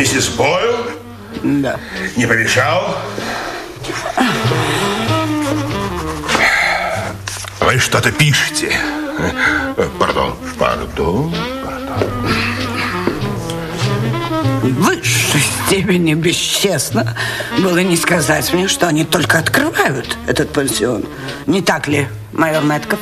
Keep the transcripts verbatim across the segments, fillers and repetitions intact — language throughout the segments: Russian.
Миссис Бойл? Да. Не помешал? Вы что-то пишете. Пардон, пардон, пардон. В высшей степени бесчестно было не сказать мне, что они только открывают этот пансион. Не так ли, майор Мэтков?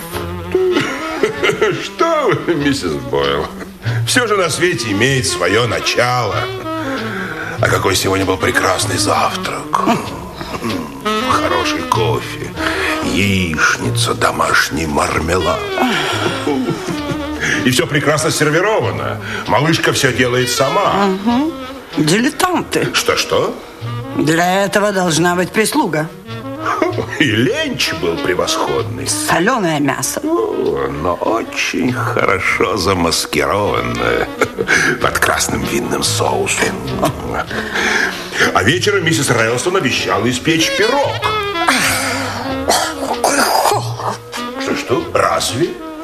Что вы, миссис Бойл? Все же на свете имеет свое начало. А какой сегодня был прекрасный завтрак. Хороший кофе, яичница, домашний мармелад. И все прекрасно сервировано. Малышка все делает сама. Угу. Дилетанты. Что-что? Для этого должна быть прислуга. И ленч был превосходный. Соленое мясо. О, но очень хорошо замаскированное под красным винным соусом. А вечером миссис Рэлстон обещала испечь пирог. Какой холод. Что-что? Разве?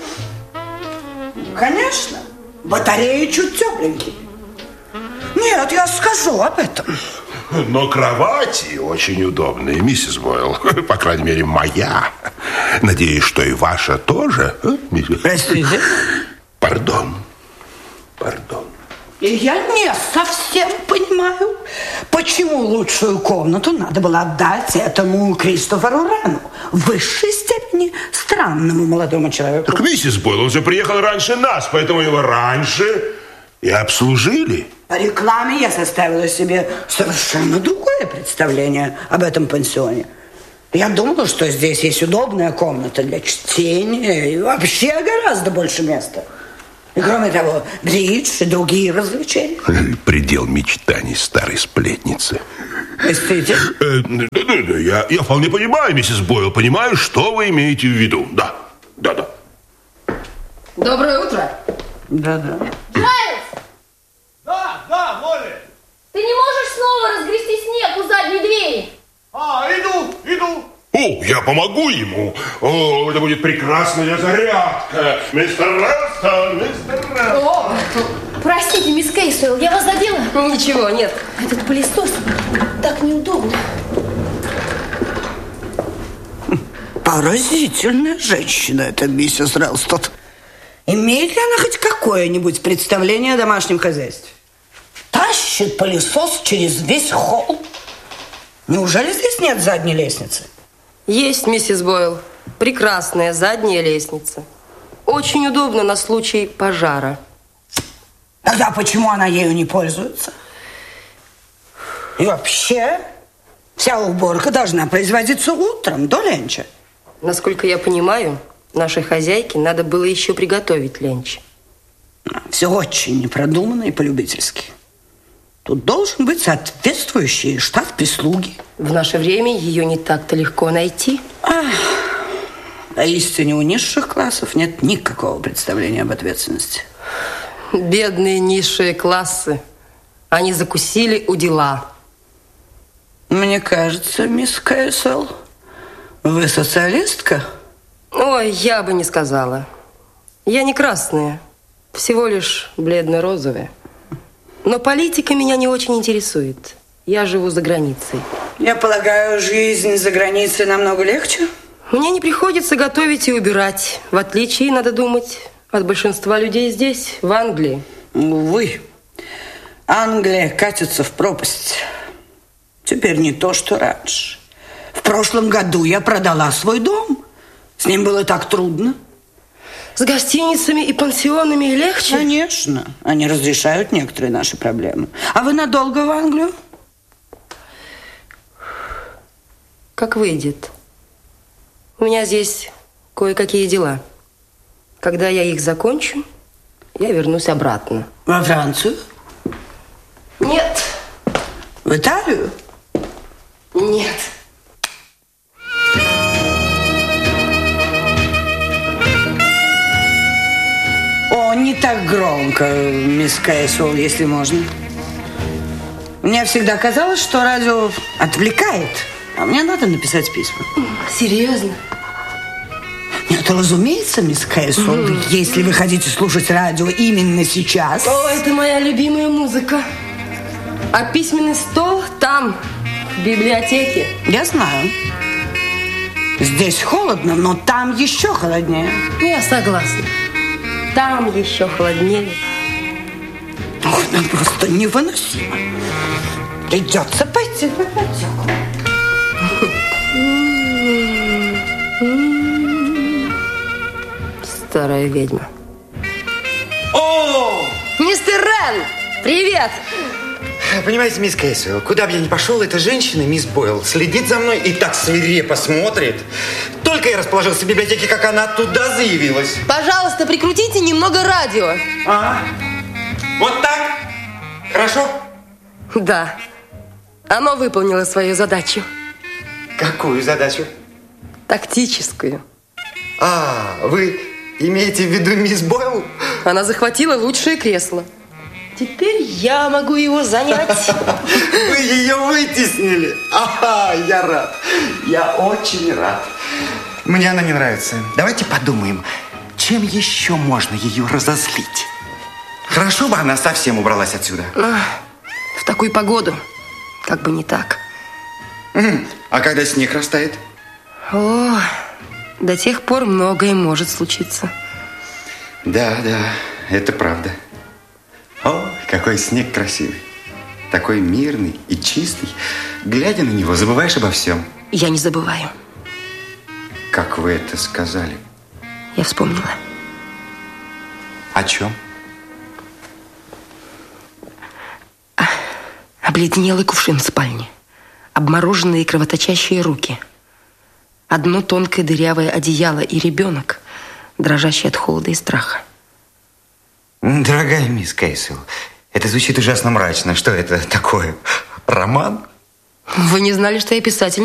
Конечно. Батареи чуть тепленькие. Нет, я скажу об этом. Но кровати очень удобные, миссис Бойл. По крайней мере, моя. Надеюсь, что и ваша тоже. Простите? Пардон. Пардон. И я не совсем понимаю, почему лучшую комнату надо было отдать этому Кристоферу Рену, в высшей степени странному молодому человеку. Так, миссис Бойл, он же приехал раньше нас, поэтому его раньше и обслужили. По рекламе я составила себе совершенно другое представление об этом пансионе. Я думала, что здесь есть удобная комната для чтения и вообще гораздо больше места. И кроме того, бридж и другие развлечения. Предел мечтаний старой сплетницы. Простите? Э, да, да, да, я, я вполне понимаю, миссис Бойл, понимаю, что вы имеете в виду. Да, да, да. Доброе утро. Да-да. Джайлз! Да, да, Молли. Ты не можешь снова разгрести снег у задней двери? А, иду, иду. О, я помогу ему. О, это будет прекрасная зарядка. Мистер Рэлстон, мистер Рэлстон. О, простите, мисс Кейсуэлл, я вас задела? Ничего, нет. Этот пылесос так неудобно. Поразительная женщина эта миссис Рэлстон. Имеет ли она хоть какое-нибудь представление о домашнем хозяйстве? Тащит пылесос через весь холл. Неужели здесь нет задней лестницы? Есть, миссис Бойл. Прекрасная задняя лестница. Очень удобно на случай пожара. Тогда почему она ею не пользуется? И вообще, вся уборка должна производиться утром, до ленча. Насколько я понимаю, нашей хозяйке надо было еще приготовить ленч. Все очень непродуманно и полюбительски. Тут должен быть соответствующий штат прислуги. В наше время ее не так-то легко найти. Ах, поистине у низших классов нет никакого представления об ответственности. Бедные низшие классы. Они закусили у дела. Мне кажется, мисс Кейсуэлл, вы социалистка? Ой, я бы не сказала. Я не красная, всего лишь бледно-розовая. Но политика меня не очень интересует. Я живу за границей. Я полагаю, жизнь за границей намного легче? Мне не приходится готовить и убирать, в отличие, надо думать, от большинства людей здесь, в Англии. Увы, Англия катится в пропасть. Теперь не то, что раньше. В прошлом году я продала свой дом. С ним было так трудно. С гостиницами и пансионами легче? Конечно. Они разрешают некоторые наши проблемы. А вы надолго в Англию? Как выйдет. У меня здесь кое-какие дела. Когда я их закончу, я вернусь обратно. Во Францию? Нет. В Италию? Нет. О, не так громко, мисс Кейсуэлл, если можно. Мне всегда казалось, что радио отвлекает, а мне надо написать письма. Серьезно? Нет, разумеется, мисс Кейсуэлл, mm. если вы хотите слушать радио именно сейчас. О, это моя любимая музыка. А письменный стол там, в библиотеке. Я знаю. Здесь холодно, но там еще холоднее. Я согласна. Там еще холоднее. Ох, ну просто невыносимо. Придется пойти в библиотеку. Старая ведьма. О! Мистер Рен! Привет! Понимаете, мисс Кейсвелл, куда бы я ни пошел, эта женщина, мисс Бойл, следит за мной и так свирепо смотрит. Только я расположился в библиотеке, как она туда заявилась. Пожалуйста, прикрутите немного радио. Ага. Вот так? Хорошо? Да. Оно выполнило свою задачу. Какую задачу? Тактическую. А, вы имеете в виду мисс Бойл? Она захватила лучшее кресло. Теперь я могу его занять. Вы ее вытеснили. Ага, я рад. Я очень рад. Мне она не нравится. Давайте подумаем, чем еще можно ее разозлить. Хорошо бы она совсем убралась отсюда. В такую погоду. Как бы не так. А когда снег растает? О, до тех пор многое может случиться. Да, да, это правда. О, какой снег красивый. Такой мирный и чистый. Глядя на него, забываешь обо всем. Я не забываю. Как вы это сказали? Я вспомнила. О чем? Обледенелый кувшин в спальне. Обмороженные кровоточащие руки. Одно тонкое дырявое одеяло и ребенок, дрожащий от холода и страха. Дорогая мисс Кейсвелл, это звучит ужасно мрачно. Что это такое? Роман? Вы не знали, что я писатель?